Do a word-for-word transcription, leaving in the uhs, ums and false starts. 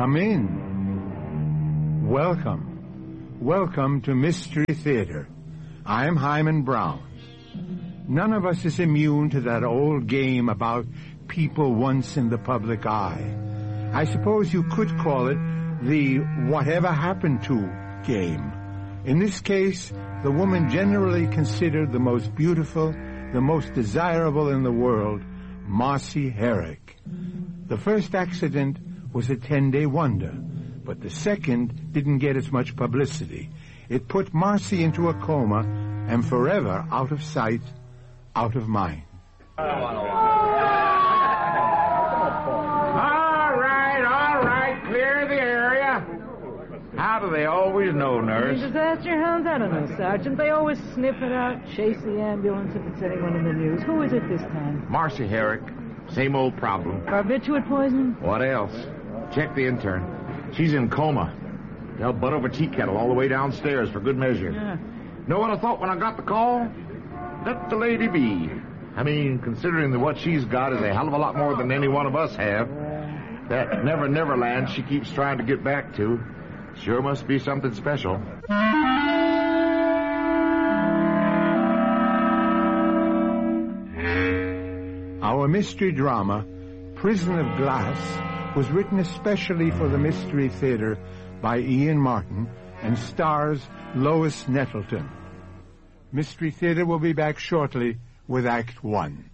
Come in. Welcome. Welcome to Mystery Theater. I'm Hyman Brown. None of us is immune to that old game about people once in the public eye. I suppose you could call it the whatever happened to game. In this case, the woman generally considered the most beautiful, the most desirable in the world, Marcy Herrick. The first accident was a ten-day wonder, but the second didn't get as much publicity. It put Marcy into a coma and forever out of sight, out of mind. All right, all right, clear the area. How do they always know, nurse? Disaster hounds? I don't know, Sergeant. They always sniff it out, chase the ambulance if it's anyone in the news. Who is it this time? Marcy Herrick. Same old problem. Barbiturate poisoning? What else? Check the intern. She's in coma. They'll butt over tea kettle all the way downstairs for good measure. Yeah. Know what I thought when I got the call? Let the lady be. I mean, considering that what she's got is a hell of a lot more than any one of us have. That Never Never Land she keeps trying to get back to sure must be something special. Our mystery drama, Prison of Glass, was written especially for the Mystery Theater by Ian Martin and stars Lois Nettleton. Mystery Theater will be back shortly with Act One.